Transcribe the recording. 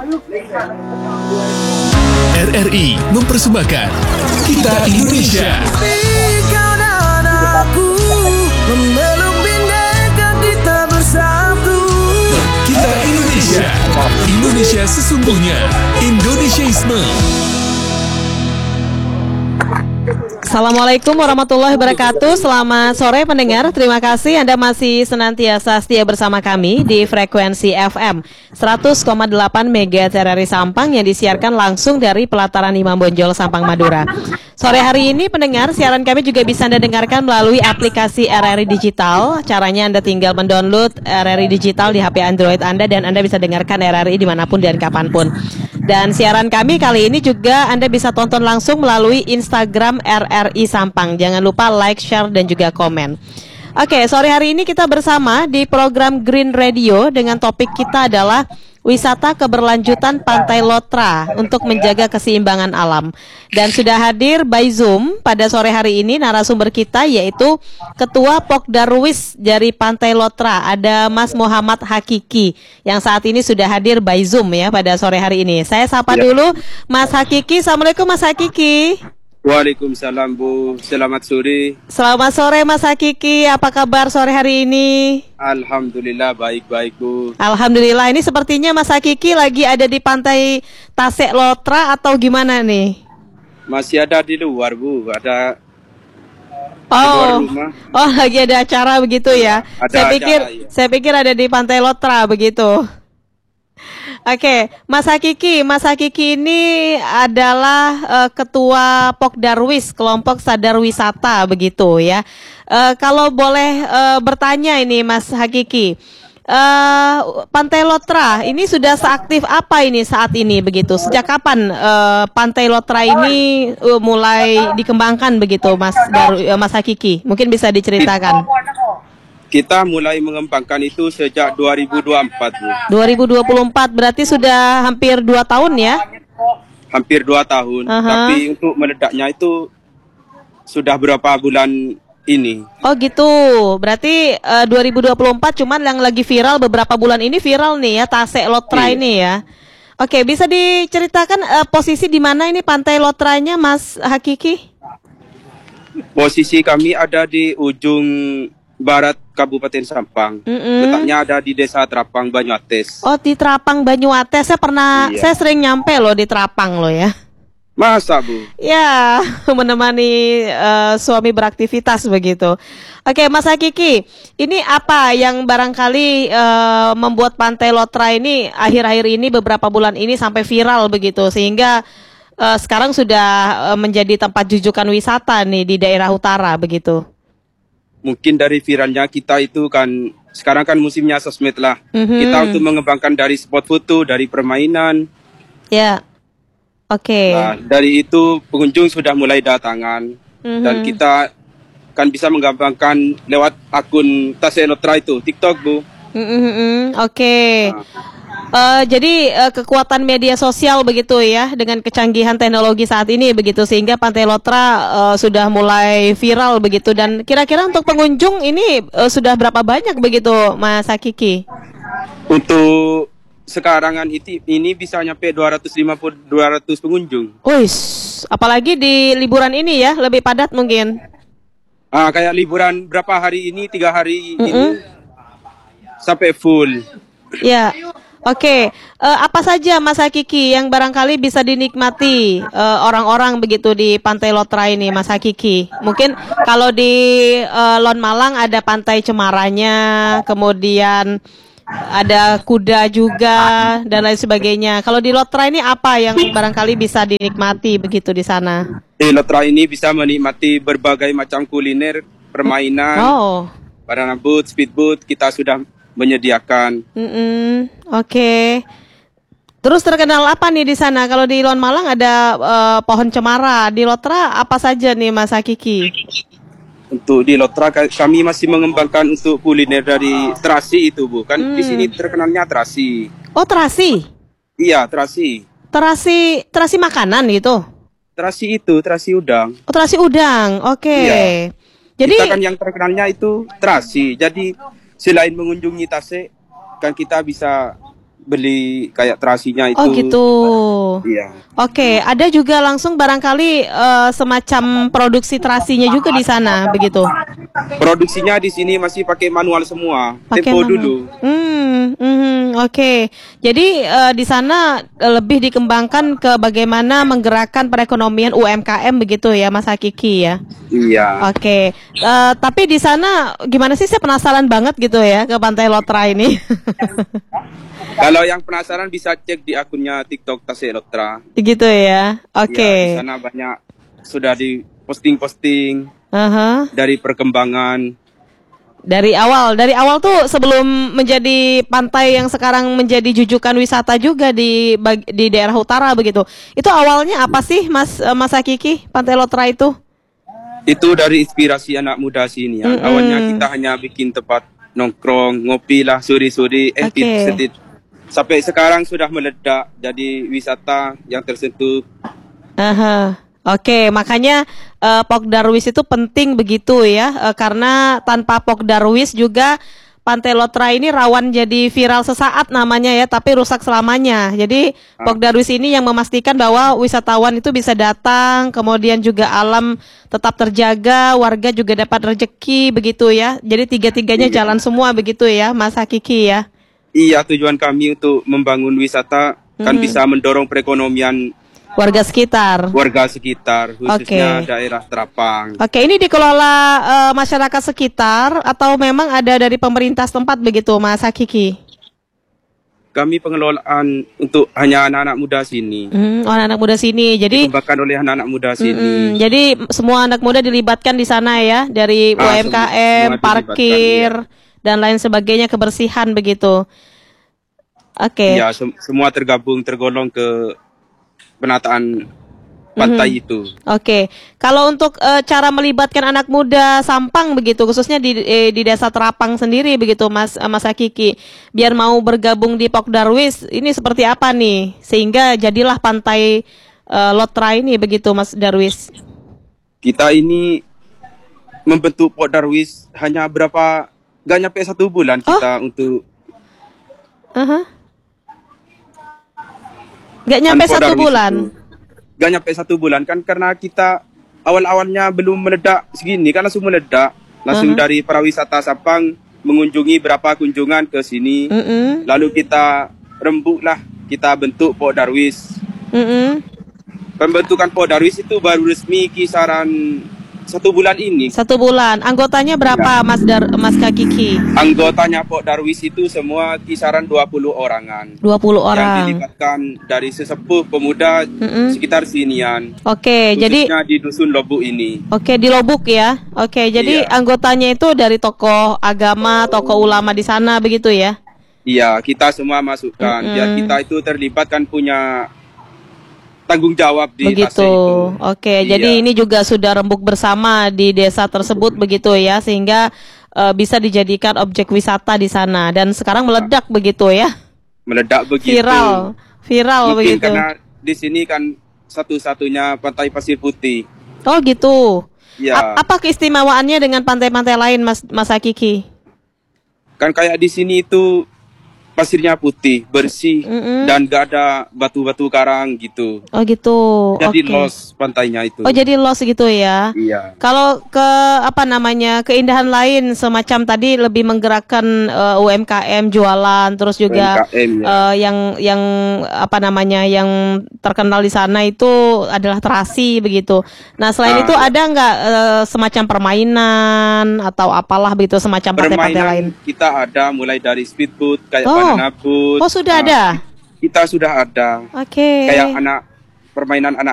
RRI mempersembahkan Kita Indonesia. Kau dan aku memeluk bineka kita bersatu. Kita Indonesia. Indonesia sesungguhnya. Indonesiaisme. Assalamualaikum warahmatullahi wabarakatuh. Selamat sore pendengar. Terima kasih Anda masih senantiasa setia bersama kami di frekuensi FM 100,8 MHz RRI Sampang yang disiarkan langsung dari pelataran Imam Bonjol, Sampang, Madura. Sore hari ini pendengar, siaran kami juga bisa Anda dengarkan melalui aplikasi RRI Digital. Caranya Anda tinggal mendownload RRI Digital di HP Android Anda dan Anda bisa dengarkan RRI dimanapun dan kapanpun. Dan siaran kami kali ini juga Anda bisa tonton langsung melalui Instagram RRI Sampang. Jangan lupa like, share, dan juga komen. Oke, sore hari ini kita bersama di program Green Radio dengan topik kita adalah wisata keberlanjutan Pantai Lotra untuk menjaga keseimbangan alam. Dan sudah hadir by Zoom pada sore hari ini narasumber kita yaitu Ketua Pokdarwis dari Pantai Lotra, ada Mas Muhammad Hakiki yang saat ini sudah hadir by Zoom ya pada sore hari ini. Saya sapa dulu Mas Hakiki. Assalamualaikum Mas Hakiki. Waalaikumsalam Bu, selamat sore. Selamat sore Mas Hakiki, apa kabar sore hari ini? Alhamdulillah baik-baik Bu. Alhamdulillah, ini sepertinya Mas Hakiki lagi ada di pantai Tasek Lotra atau gimana nih? Masih ada di luar Bu, ada di luar rumah. Oh lagi ada acara begitu ya? Ada acara, ya. Saya pikir ada di pantai Lotra begitu. Oke, Mas Hakiki ini adalah Ketua Pokdarwis Kelompok Sadar Wisata begitu ya. Kalau boleh bertanya ini Mas Hakiki, Pantai Lotra ini sudah seaktif apa ini saat ini begitu? Sejak kapan Pantai Lotra ini mulai dikembangkan begitu Mas Hakiki? Mungkin bisa diceritakan. Kita mulai mengembangkan itu sejak 2024 Bu. 2024 berarti sudah hampir 2 tahun ya? Hampir 2 tahun. Tapi untuk meledaknya itu sudah berapa bulan ini. Oh gitu, berarti 2024 cuman yang lagi viral beberapa bulan ini viral nih ya, Tasek Lotra ini ya. Oke, bisa diceritakan posisi di mana ini Pantai Lotranya Mas Hakiki? Posisi kami ada di ujung barat Kabupaten Sampang. Letaknya ada di Desa Trapang, Banyuates. Oh, di Trapang, Banyuates. Saya sering nyampe loh di Trapang loh ya. Masa Bu? Ya, menemani suami beraktivitas begitu. Oke, Mas Hakiki, ini apa yang barangkali membuat Pantai Lotra ini akhir-akhir ini beberapa bulan ini sampai viral begitu sehingga sekarang sudah menjadi tempat jujukan wisata nih di daerah utara begitu? Mungkin dari viralnya kita itu kan sekarang kan musimnya sosmed lah. Kita untuk mengembangkan dari spot foto, dari permainan. Ya, oke. Nah, dari itu pengunjung sudah mulai datangan dan kita kan bisa mengembangkan lewat akun Tasek Lotra itu, TikTok Bu. Oke. Jadi kekuatan media sosial begitu ya dengan kecanggihan teknologi saat ini begitu sehingga Pantai Lotra sudah mulai viral begitu dan kira-kira untuk pengunjung ini sudah berapa banyak begitu Mas Hakiki? Untuk sekarangan ini bisa nyampe 250-200 pengunjung. Wih, apalagi di liburan ini ya lebih padat mungkin. Kayak liburan berapa hari ini 3 hari ini sampai full. Ya. Oke, apa saja Mas Hakiki yang barangkali bisa dinikmati orang-orang begitu di Pantai Lotra ini Mas Hakiki? Mungkin kalau di Lon Malang ada Pantai Cemaranya, kemudian ada kuda juga dan lain sebagainya. Kalau di Lotra ini apa yang barangkali bisa dinikmati begitu di sana? Di Lotra ini bisa menikmati berbagai macam kuliner, permainan, banana boat, speedboat, kita sudah menyediakan. Oke. Terus terkenal apa nih di sana? Kalau di Lon Malang ada pohon cemara. Di Lotra apa saja nih Mas Hakiki? Untuk di Lotra kami masih mengembangkan untuk kuliner dari terasi itu Bu. Kan di sini terkenalnya terasi. Oh terasi? Iya terasi. Terasi makanan gitu? Terasi itu terasi udang. Oh terasi udang. Oke. Iya. Jadi kita kan yang terkenalnya itu terasi. Jadi selain mengunjungi Tasek, kan kita bisa beli kayak terasinya itu. Oh gitu. Iya. Oke, ada juga langsung barangkali semacam produksi terasinya juga di sana, begitu? Produksinya di sini masih pakai manual semua. Pakai Tempo manual. dulu. Oke. Jadi di sana lebih dikembangkan ke bagaimana menggerakkan perekonomian UMKM begitu ya, Mas Hakiki ya? Iya. Oke. Tapi di sana gimana sih? Saya penasaran banget gitu ya ke Pantai Lotra ini. Kalau yang penasaran bisa cek di akunnya TikTok Tasik Lotra. Gitu ya. Oke. Ya, di sana banyak sudah di posting-posting Aha. dari perkembangan. Dari awal tuh sebelum menjadi pantai yang sekarang menjadi jujukan wisata juga di daerah utara begitu. Itu awalnya apa sih, Mas Hakiki, Pantai Lotra itu? Itu dari inspirasi anak muda sini ya. Awalnya kita hanya bikin tempat nongkrong, ngopi lah sore-sore, Oke. sampai sekarang sudah meledak jadi wisata yang tersentuh. Aha. Oke, makanya Pokdarwis itu penting begitu ya, karena tanpa Pokdarwis juga Pantai Lotra ini rawan jadi viral sesaat namanya ya, tapi rusak selamanya. Jadi Pokdarwis ini yang memastikan bahwa wisatawan itu bisa datang, kemudian juga alam tetap terjaga, warga juga dapat rezeki begitu ya. Jadi tiga-tiganya jalan semua begitu ya, Mas Hakiki ya. Iya, tujuan kami untuk membangun wisata kan bisa mendorong perekonomian Warga sekitar. khususnya daerah Terapang. Oke, ini dikelola masyarakat sekitar atau memang ada dari pemerintah setempat begitu, Mas Hakiki? Kami pengelolaan untuk hanya anak-anak muda sini. Anak-anak muda sini. Jadi Dikembangkan oleh anak-anak muda sini. jadi semua anak muda dilibatkan di sana ya, dari UMKM, semua parkir dan lain sebagainya, kebersihan begitu. Oke. Ya, semua tergolong ke penataan pantai itu. Oke, kalau untuk cara melibatkan anak muda Sampang begitu, khususnya di desa Terapang sendiri begitu, Mas Hakiki, biar mau bergabung di Pokdarwis, ini seperti apa nih sehingga jadilah Pantai Lotra ini begitu, Mas Darwis? Kita ini membentuk Pokdarwis hanya gak nyampe 1 bulan kita untuk Gak nyampe 1 Pokdarwis bulan. itu. Gak nyampe 1 bulan kan karena kita awal-awalnya belum meledak segini kan langsung meledak. Langsung dari para wisata Sampang mengunjungi berapa kunjungan ke sini. Lalu kita rembuklah, kita bentuk Pokdarwis. Pembentukan Pokdarwis itu baru resmi kisaran 1 bulan ini. 1 bulan. Anggotanya berapa, Mas Hakiki? Anggotanya Pokdarwis itu semua kisaran 20 orangan. 20 orang. Yang dilibatkan dari sesepuh pemuda sekitar sinian. Oke, jadi Khususnya di Dusun Lobuk ini. Oke, di Lobuk ya. Oke, jadi Iya. anggotanya itu dari tokoh agama, tokoh ulama di sana begitu ya? Iya, kita semua masukkan. Biar kita itu terlibat kan punya tanggung jawab di Begitu. Tasik itu. Oke, Iya. jadi ini juga sudah rembuk bersama di desa tersebut begitu ya, sehingga bisa dijadikan objek wisata di sana dan sekarang meledak begitu ya. Meledak begitu. Viral Mungkin begitu. karena di sini kan satu-satunya pantai pasir putih. Oh gitu. Ya, Apa keistimewaannya dengan pantai-pantai lain, Mas Hakiki? kan kayak di sini itu pasirnya putih, bersih, dan gak ada batu-batu karang gitu. Oh gitu. Jadi Oke. los pantainya itu. Oh jadi los gitu ya. Iya. Kalau keindahan lain semacam tadi lebih menggerakkan UMKM jualan, terus juga UMKM, ya. yang terkenal di sana itu adalah terasi begitu. Nah selain itu ada nggak semacam permainan atau apalah begitu semacam pantai-pantai lain? Permainan kita ada mulai dari speedboat kayak banana boat. Oh sudah ada. Kita sudah ada. Oke. Kayak permainan anak